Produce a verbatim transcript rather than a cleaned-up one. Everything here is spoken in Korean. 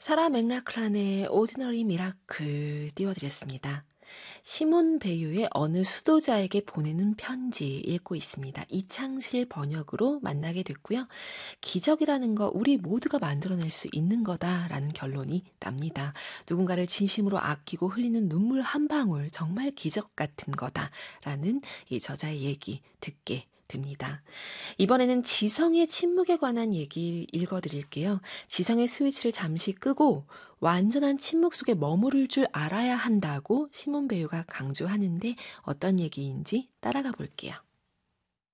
사라 맥락클란의 Ordinary Miracle 띄워드렸습니다. 시몬 베유의 어느 수도자에게 보내는 편지 읽고 있습니다. 이창실 번역으로 만나게 됐고요. 기적이라는 거 우리 모두가 만들어낼 수 있는 거다라는 결론이 납니다. 누군가를 진심으로 아끼고 흘리는 눈물 한 방울 정말 기적 같은 거다라는 이 저자의 얘기 듣게 됩니다. 이번에는 지성의 침묵에 관한 얘기 읽어드릴게요. 지성의 스위치를 잠시 끄고 완전한 침묵 속에 머무를 줄 알아야 한다고 시몬 배우가 강조하는데 어떤 얘기인지 따라가 볼게요.